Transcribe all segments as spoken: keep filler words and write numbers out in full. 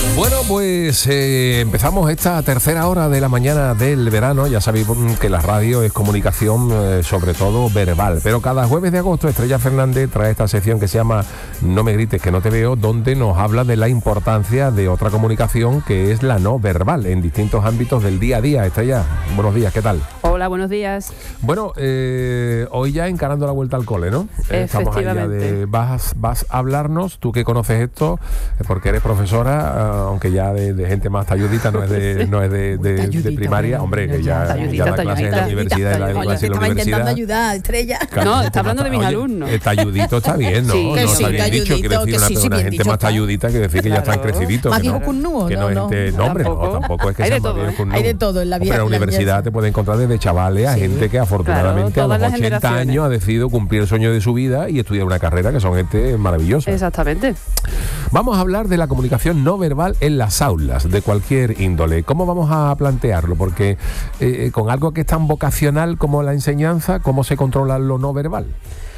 Bueno, pues eh, empezamos esta tercera hora de la mañana del verano. Ya sabéis que la radio es comunicación, eh, sobre todo verbal. Pero cada jueves de agosto, Estrella Fernández trae esta sección que se llama No me grites que no te veo, donde nos habla de la importancia de otra comunicación que es la no verbal en distintos ámbitos del día a día. Estrella, buenos días, ¿qué tal? Hola, buenos días. Bueno, eh, hoy ya encarando la vuelta al cole, ¿no? Estamos ahí ya de, vas, vas a hablarnos, tú que conoces esto, porque eres profesora, aunque ya de, de gente más talludita, no es de, no es de, de, de primaria, hombre, que ya, talludita, ya da clase en la universidad, en la, Oye, clase en la estaba universidad. intentando ayudar, Estrella. No, está hablando de mis Oye, alumnos. El talludito está bien, ¿no? Sí, no que está sí, bien dicho, talludito, quiere decir que una, sí, sí, una bien gente dicho más está. talludita que decir que ya están Claro. creciditos. Más que no, viejo que un nudo, que no, no, es no. gente, no, hombre, no, Tampoco. tampoco es que Hay sea de más todo, viejo que un Hay nudo. de todo en la vida. Hombre, en la en la universidad vida. te puede encontrar desde chavales a Sí. gente que afortunadamente Claro, a todas los las ochenta generaciones. años ha decidido cumplir el sueño de su vida y estudiar una carrera, que son gente maravillosa. Exactamente. Vamos a hablar de la comunicación no verbal en las aulas, de cualquier índole. ¿Cómo vamos a plantearlo? Porque eh, con algo que es tan vocacional como la enseñanza, ¿cómo se controla lo no verbal?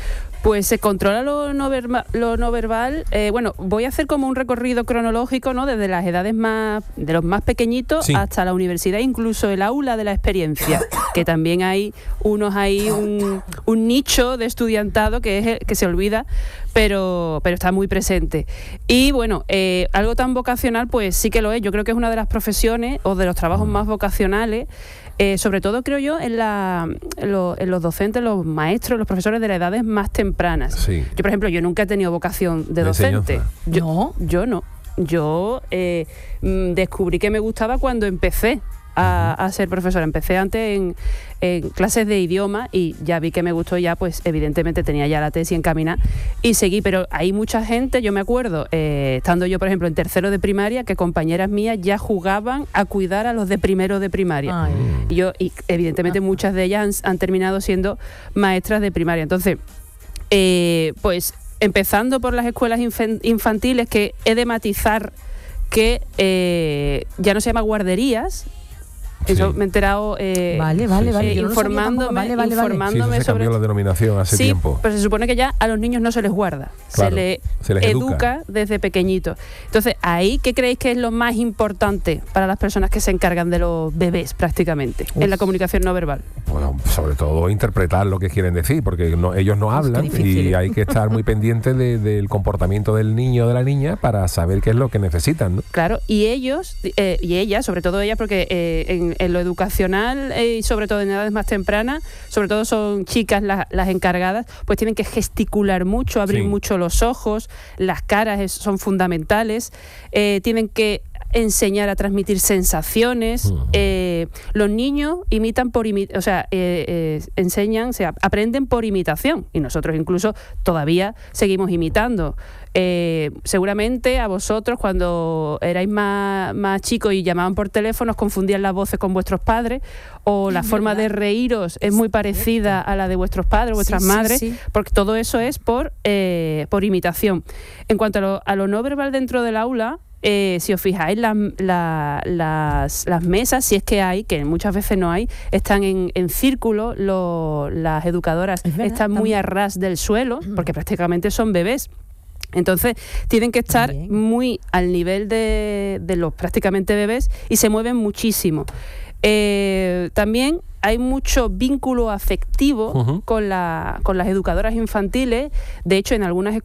Pues se controla lo no, verba, lo no verbal. Eh, bueno, voy a hacer como un recorrido cronológico, ¿no? Desde las edades más, de los más pequeñitos, sí, hasta la universidad, incluso el aula de la experiencia, que también hay unos ahí, un, un nicho de estudiantado que es el, que se olvida, pero, pero está muy presente. Y bueno, eh, algo tan vocacional, pues sí que lo es. Yo creo que es una de las profesiones o de los trabajos más vocacionales. Eh, sobre todo, creo yo, en, la, en, lo, en los docentes, los maestros, los profesores de las edades más tempranas. Sí. Yo, por ejemplo, yo nunca he tenido vocación de, de docente. Yo no. Yo no. Yo eh, descubrí que me gustaba cuando empecé a, a ser profesora. Empecé antes en, en clases de idioma y ya vi que me gustó ya, pues evidentemente tenía ya la tesis encaminada y seguí, pero hay mucha gente, yo me acuerdo, eh, estando yo por ejemplo en tercero de primaria, que compañeras mías ya jugaban a cuidar a los de primero de primaria. Ay. Y yo, y evidentemente muchas de ellas han, han terminado siendo maestras de primaria. Entonces, eh, pues empezando por las escuelas inf- infantiles, que he de matizar que eh, ya no se llama guarderías. Eso Sí. me he enterado eh, Vale, vale, Sí, vale. sí. Yo no lo sabía informándome, tampoco. Vale, vale, vale. informándome Sí, eso se sobre cambió la denominación hace sí, tiempo. pero se supone que ya a los niños no se les guarda, Claro, se les, se les educa. educa desde pequeñitos. Entonces, ahí, ¿qué creéis que es lo más importante para las personas que se encargan de los bebés prácticamente Uf. en la comunicación no verbal? Bueno, sobre todo interpretar lo que quieren decir, porque no, ellos no hablan difícil, y ¿eh? hay que estar muy pendiente de, del comportamiento del niño o de la niña para saber qué es lo que necesitan, ¿no? Claro, y ellos, eh, y ellas, sobre todo ellas, porque eh, en, en lo educacional eh, y sobre todo en edades más tempranas, sobre todo son chicas las, las encargadas, pues tienen que gesticular mucho, abrir Sí. mucho los ojos, las caras es- son fundamentales, eh, tienen que enseñar a transmitir sensaciones. Uh-huh. eh, los niños imitan por imi- o sea, eh, eh, enseñan, o sea, aprenden por imitación y nosotros incluso todavía seguimos imitando. Eh, seguramente a vosotros cuando erais más, más chicos y llamaban por teléfono os confundían las voces con vuestros padres o la Es forma verdad. de reíros es muy parecida a la de vuestros padres o vuestras Sí, sí, madres, sí. porque todo eso es por, eh, por imitación. En cuanto a lo, a lo no verbal dentro del aula, Eh, si os fijáis, la, la, las, las mesas, si es que hay, que muchas veces no hay, están en, en círculo, lo, las educadoras Es verdad, están muy también. a ras del suelo, porque prácticamente son bebés. Entonces, tienen que estar Bien. muy al nivel de, de los prácticamente bebés y se mueven muchísimo. Eh, también hay mucho vínculo afectivo Uh-huh. con, la, con las educadoras infantiles. De hecho, en algunas escuelas